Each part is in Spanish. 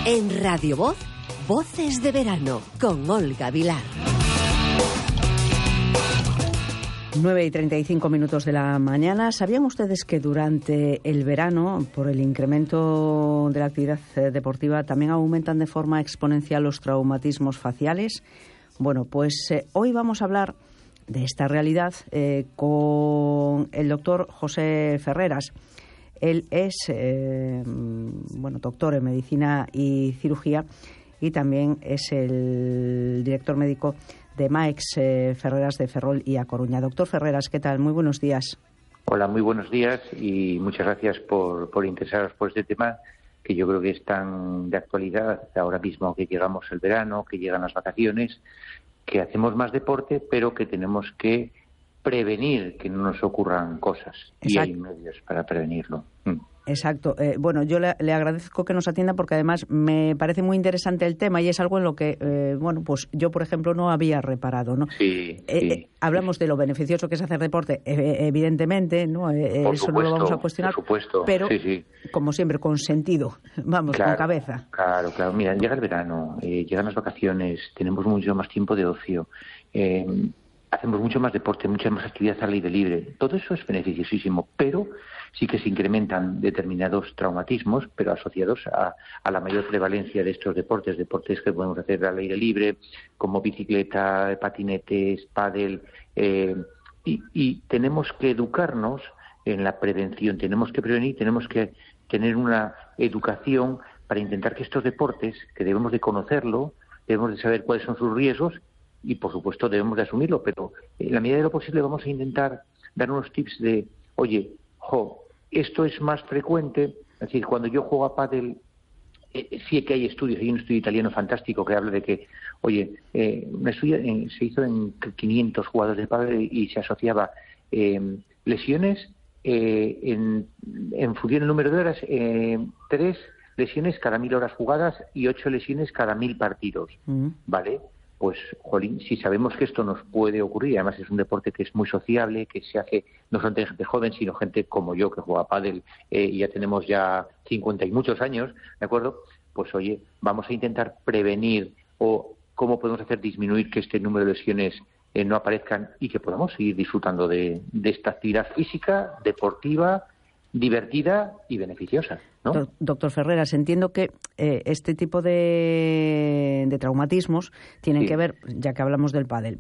En Radio Voz, Voces de Verano, con Olga Vilar. 9:35 de la mañana. ¿Sabían ustedes que durante el verano, por el incremento de la actividad deportiva, también aumentan de forma exponencial los traumatismos faciales? Bueno, pues hoy vamos a hablar de esta realidad con el doctor José Ferreras. Él es doctor en medicina y cirugía y también es el director médico de Maex Ferreras de Ferrol y A Coruña. Doctor Ferreras, ¿qué tal? Muy buenos días. Hola, muy buenos días y muchas gracias por interesaros por este tema que yo creo que es tan de actualidad ahora mismo que llegamos el verano, que llegan las vacaciones, que hacemos más deporte, pero que tenemos que prevenir que no nos ocurran cosas. Exacto. Y hay medios para prevenirlo. Exacto. Yo le agradezco que nos atienda porque además me parece muy interesante el tema y es algo en lo que, yo, por ejemplo, no había reparado, ¿no? Sí. Hablamos de lo beneficioso que es hacer deporte, evidentemente, ¿no? Eso no lo vamos a cuestionar, por supuesto. Pero, como siempre, con sentido, con cabeza. Claro. Mira, llega el verano, llegan las vacaciones, tenemos mucho más tiempo de ocio, hacemos mucho más deporte, mucha más actividad al aire libre. Todo eso es beneficiosísimo, pero sí que se incrementan determinados traumatismos, pero asociados a la mayor prevalencia de estos deportes que podemos hacer al aire libre, como bicicleta, patinetes, pádel, y tenemos que educarnos en la prevención, tenemos que prevenir, tenemos que tener una educación para intentar que estos deportes, que debemos de conocerlo, debemos de saber cuáles son sus riesgos, y por supuesto debemos de asumirlo, pero en la medida de lo posible vamos a intentar dar unos tips de, oye, esto es más frecuente, es decir, cuando yo juego a pádel, sí que hay estudios, hay un estudio italiano fantástico que habla de que, un estudio se hizo en 500 jugadores de pádel y se asociaba lesiones en función del número de horas, 3 lesiones cada 1000 horas jugadas y 8 lesiones cada 1000 partidos, ¿vale? Pues, si sabemos que esto nos puede ocurrir, además es un deporte que es muy sociable, que se hace no solamente gente joven, sino gente como yo, que juega pádel y ya tenemos 50 y muchos años, ¿de acuerdo? Pues, vamos a intentar prevenir o cómo podemos hacer disminuir que este número de lesiones no aparezcan y que podamos seguir disfrutando de esta actividad física, deportiva, divertida y beneficiosa, ¿no? Doctor Ferreras, entiendo que este tipo de traumatismos tienen que ver, ya que hablamos del pádel,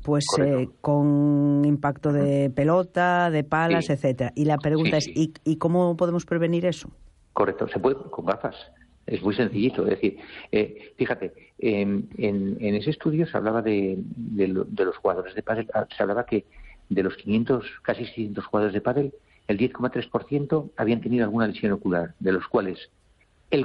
con impacto de pelota, de palas, etcétera. Y la pregunta es, ¿y cómo podemos prevenir eso? Correcto, se puede con gafas. Es muy sencillito, es decir, fíjate, en ese estudio se hablaba de los jugadores de pádel, se hablaba que de los casi 600 jugadores de pádel, el 10,3% habían tenido alguna lesión ocular, de los cuales el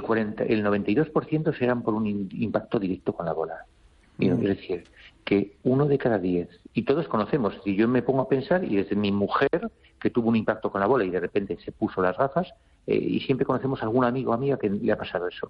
92% serán por un impacto directo con la bola. Es decir, que 1 de cada 10, y todos conocemos, si yo me pongo a pensar, y desde mi mujer, que tuvo un impacto con la bola y de repente se puso las gafas, y siempre conocemos a algún amigo o amiga que le ha pasado eso.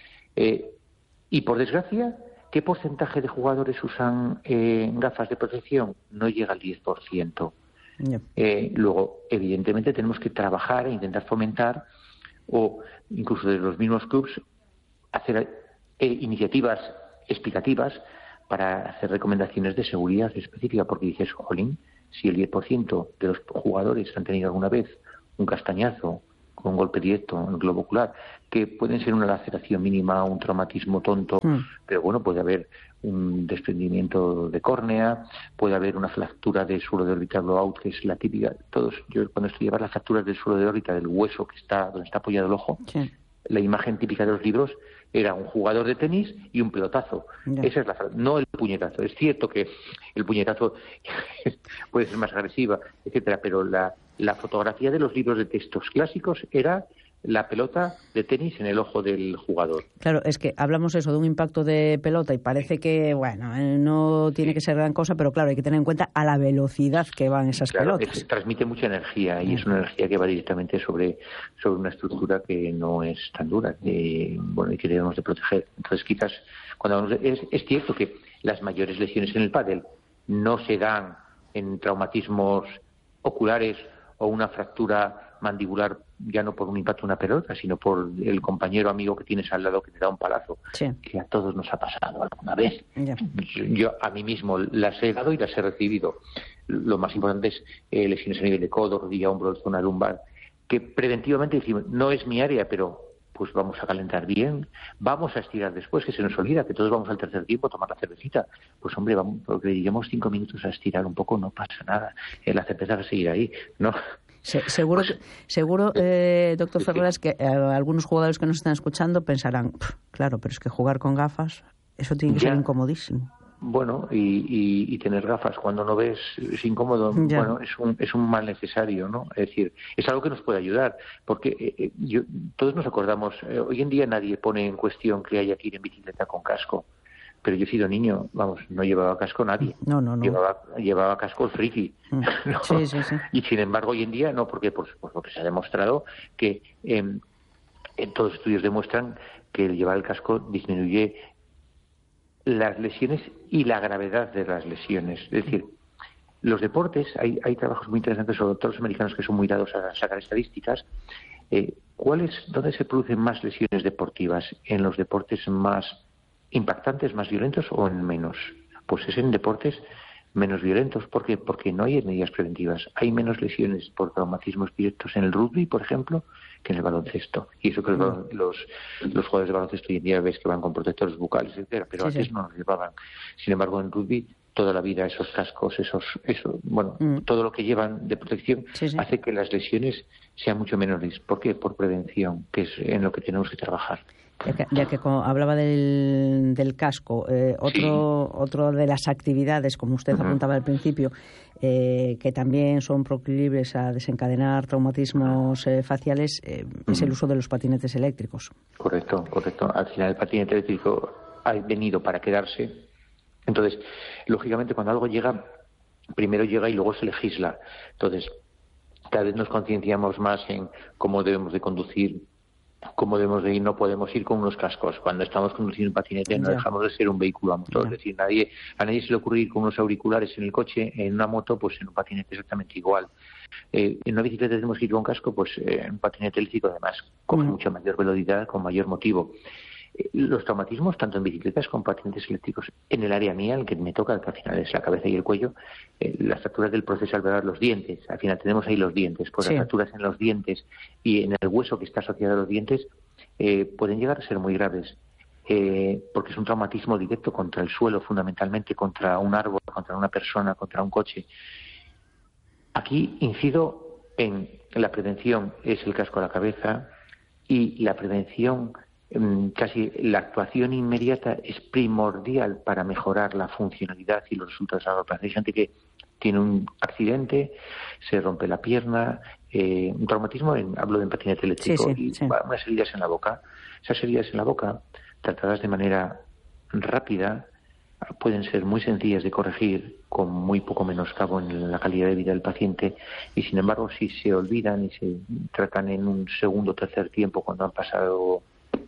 Y por desgracia, ¿qué porcentaje de jugadores usan gafas de protección? No llega al 10%. Luego, evidentemente, tenemos que trabajar e intentar fomentar, o incluso de los mismos clubs, hacer iniciativas explicativas para hacer recomendaciones de seguridad específica, porque dices, si el 10% de los jugadores han tenido alguna vez un castañazo con un golpe directo en el globo ocular, que pueden ser una laceración mínima, un traumatismo tonto, pero puede haber un desprendimiento de córnea, puede haber una fractura del suelo de órbita blowout, que es la típica. Yo cuando estudiaba las fracturas del suelo de órbita del hueso que está donde está apoyado el ojo, la imagen típica de los libros era un jugador de tenis y un pelotazo. Esa es no el puñetazo. Es cierto que el puñetazo puede ser más agresiva, etcétera, pero la fotografía de los libros de textos clásicos era la pelota de tenis en el ojo del jugador. Claro, es que hablamos de un impacto de pelota y parece que, no tiene que ser gran cosa, pero claro, hay que tener en cuenta a la velocidad que van esas pelotas. Transmite mucha energía y es una energía que va directamente sobre una estructura que no es tan dura y que debemos de proteger. Entonces, quizás, es cierto que las mayores lesiones en el pádel no se dan en traumatismos oculares o una fractura mandibular ya no por un impacto de una pelota, sino por el compañero amigo que tienes al lado que te da un palazo, que a todos nos ha pasado alguna vez. Yo a mí mismo las he dado y las he recibido. Lo más importante es lesiones a nivel de codo, rodilla, hombro, zona lumbar, que preventivamente decimos, no es mi área, pero pues vamos a calentar bien, vamos a estirar después, que se nos olvida que todos vamos al tercer tiempo a tomar la cervecita. Pues hombre, vamos, porque lleguemos 5 minutos a estirar un poco, no pasa nada, la cerveza va a seguir ahí, ¿no? Seguro, doctor Ferreras, que algunos jugadores que nos están escuchando pensarán, claro, pero es que jugar con gafas, eso tiene que ser incomodísimo. Bueno, y tener gafas cuando no ves es incómodo. Bueno, es un mal necesario, ¿no? Es decir, es algo que nos puede ayudar, porque todos nos acordamos, hoy en día nadie pone en cuestión que haya que ir en bicicleta con casco, pero yo he sido niño, vamos, no llevaba casco nadie. No. Llevaba casco el friki. ¿No? Sí. Y sin embargo hoy en día no, porque porque se ha demostrado que todos los estudios demuestran que el llevar el casco disminuye las lesiones y la gravedad de las lesiones. Es decir, los deportes, hay trabajos muy interesantes sobre todos los americanos que son muy dados a sacar estadísticas. ¿Dónde se producen más lesiones deportivas? ¿En los deportes más impactantes, más violentos o en menos? Pues es en deportes menos violentos. ¿Por qué? Porque no hay medidas preventivas. Hay menos lesiones por traumatismos directos en el rugby, por ejemplo, que en el baloncesto. Y eso que los jugadores de baloncesto hoy en día ves que van con protectores bucales, etcétera, pero antes no los llevaban. Sin embargo, en rugby toda la vida esos cascos, todo lo que llevan de protección hace que las lesiones sean mucho menores. ¿Por qué? Por prevención, que es en lo que tenemos que trabajar. Ya que hablaba del casco, otro de las actividades, como usted apuntaba al principio, que también son proclives a desencadenar traumatismos faciales, es el uso de los patinetes eléctricos. Correcto. Al final el patinete eléctrico ha venido para quedarse. Entonces, lógicamente, cuando algo llega, primero llega y luego se legisla. Entonces, cada vez nos concienciamos más en cómo debemos de conducir, cómo debemos de ir. No podemos ir con unos cascos. Cuando estamos conduciendo un patinete no dejamos de ser un vehículo a motor. Es decir, a nadie se le ocurre ir con unos auriculares en el coche, en una moto, pues en un patinete exactamente igual. En una bicicleta tenemos que ir con casco, pues en un patinete eléctrico además coge mucha mayor velocidad, con mayor motivo. Los traumatismos, tanto en bicicletas como en patinetes eléctricos, en el área mía, el que me toca, que al final es la cabeza y el cuello, las fracturas del proceso alveolar, los dientes, al final tenemos ahí los dientes, pues las fracturas en los dientes y en el hueso que está asociado a los dientes pueden llegar a ser muy graves, porque es un traumatismo directo contra el suelo, fundamentalmente, contra un árbol, contra una persona, contra un coche. Aquí incido en la prevención, es el casco a la cabeza, y la prevención, casi la actuación inmediata, es primordial para mejorar la funcionalidad y los resultados a largo plazo. Hay gente que tiene un accidente, se rompe la pierna, un traumatismo, hablo de patinete eléctrico, unas heridas en la boca. Esas heridas en la boca, tratadas de manera rápida, pueden ser muy sencillas de corregir, con muy poco menoscabo en la calidad de vida del paciente, y sin embargo, si se olvidan y se tratan en un segundo o tercer tiempo, cuando han pasado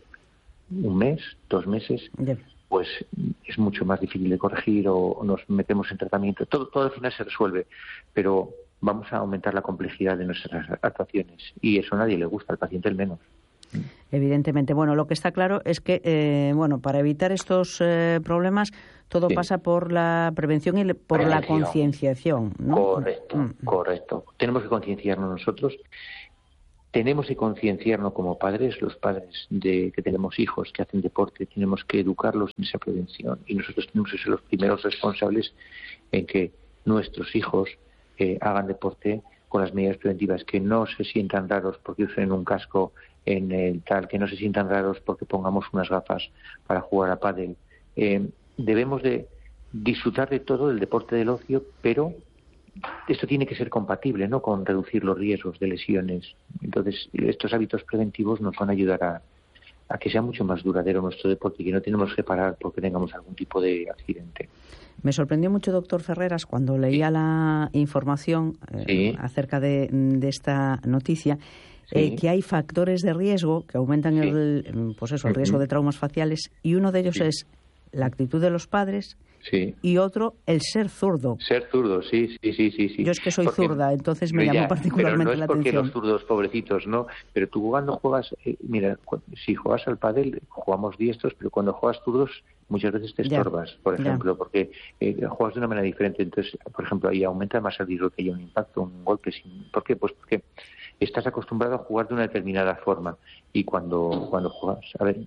un mes, 2 meses, pues es mucho más difícil de corregir o nos metemos en tratamiento. Todo al final se resuelve, pero vamos a aumentar la complejidad de nuestras actuaciones y eso a nadie le gusta, al paciente el menos. Evidentemente. Bueno, lo que está claro es que, para evitar estos problemas, todo pasa por la prevención y por la concienciación, ¿no? Correcto. Tenemos que concienciarnos nosotros. Tenemos que concienciarnos como padres, los padres que tenemos hijos que hacen deporte, tenemos que educarlos en esa prevención y nosotros tenemos que ser los primeros responsables en que nuestros hijos hagan deporte con las medidas preventivas, que no se sientan raros porque usen un casco en el tal, que no se sientan raros porque pongamos unas gafas para jugar a pádel. Debemos de disfrutar de todo el deporte del ocio, pero esto tiene que ser compatible, ¿no?, con reducir los riesgos de lesiones. Entonces, estos hábitos preventivos nos van a ayudar a que sea mucho más duradero nuestro deporte y que no tenemos que parar porque tengamos algún tipo de accidente. Me sorprendió mucho, doctor Ferreras, cuando leía la información acerca de esta noticia, que hay factores de riesgo que aumentan el riesgo de traumas faciales, y uno de ellos es la actitud de los padres Sí. Y otro, el ser zurdo. Ser zurdo, sí. Yo es que soy zurda, entonces me llamó particularmente la atención. Pero no es porque los zurdos pobrecitos, ¿no? Pero tú cuando juegas, mira, si juegas al pádel, jugamos diestros, pero cuando juegas zurdos muchas veces te estorbas, por ejemplo, porque juegas de una manera diferente. Entonces, por ejemplo, ahí aumenta más el riesgo que haya un impacto, un golpe. ¿Por qué? Pues porque estás acostumbrado a jugar de una determinada forma. Y cuando juegas,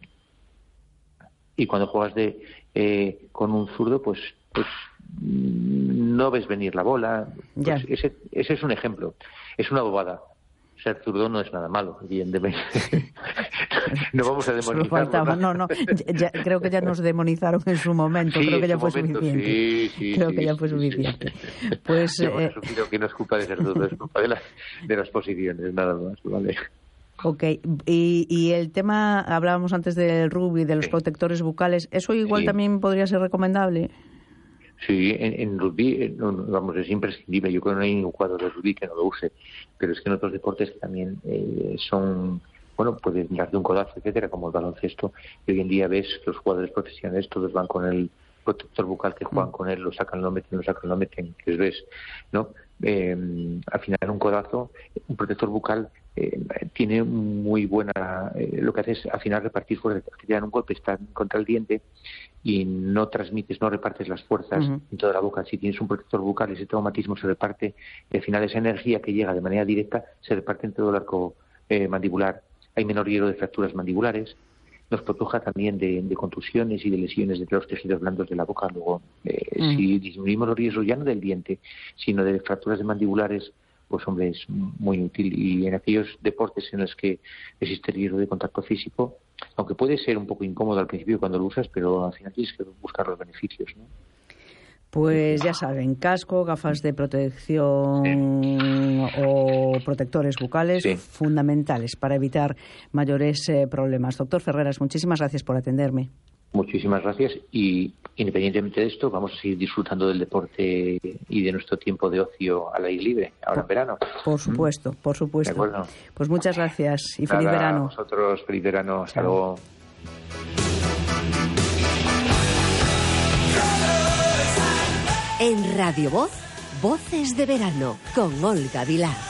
cuando juegas con un zurdo, pues no ves venir la bola. Pues ese es un ejemplo. Es una bobada. Ser zurdo no es nada malo, evidentemente. No vamos a demonizarlo. No. Creo que ya nos demonizaron en su momento. Creo que ya fue suficiente. Creo que ya fue suficiente. Pues yo que no es culpa de ser zurdo, es culpa de las posiciones, nada más, ¿vale? Ok, y el tema, hablábamos antes del rugby, de los protectores bucales, ¿eso igual también podría ser recomendable? Sí, en rugby, vamos, es imprescindible. Yo creo que no hay ningún jugador de rugby que no lo use, pero es que en otros deportes que también son, bueno, pueden darte un codazo, etcétera, como el baloncesto, y hoy en día ves que los jugadores profesionales todos van con el protector bucal, que juegan con él, lo sacan, lo meten, que ves, ¿no? Al final un codazo, un protector bucal tiene muy buena, lo que hace es al final repartir fuerzas, que te dan un golpe, está contra el diente y no repartes las fuerzas en toda la boca. Si tienes un protector bucal, ese traumatismo se reparte, y al final esa energía que llega de manera directa se reparte en todo el arco mandibular. Hay menor riesgo de fracturas mandibulares, nos proteja también de contusiones y de lesiones de los tejidos blandos de la boca. Luego, si disminuimos los riesgos ya no del diente, sino de fracturas de mandibulares, pues hombre, es muy útil. Y en aquellos deportes en los que existe riesgo de contacto físico, aunque puede ser un poco incómodo al principio cuando lo usas, pero al final tienes que buscar los beneficios, ¿no? Pues ya saben, casco, gafas de protección o protectores bucales fundamentales para evitar mayores problemas. Doctor Ferreras, muchísimas gracias por atenderme. Muchísimas gracias, y independientemente de esto vamos a seguir disfrutando del deporte y de nuestro tiempo de ocio al aire libre, ahora en verano. Por supuesto. De acuerdo. Pues muchas gracias y feliz verano. A vosotros, feliz verano, hasta luego. En Radio Voz, Voces de Verano, con Olga Vilar.